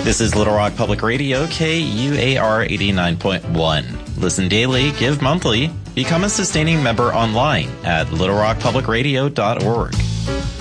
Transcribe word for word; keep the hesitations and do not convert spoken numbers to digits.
This is Little Rock Public Radio, K U A R eighty-nine point one. Listen daily, give monthly, become a sustaining member online at little rock public radio dot org.